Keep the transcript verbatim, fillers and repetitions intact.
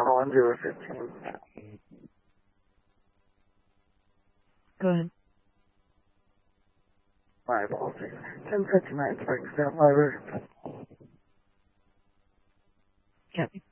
one zero fifteen. Go ahead. My apologies. ten fifty-nine Spring State Library. Copy.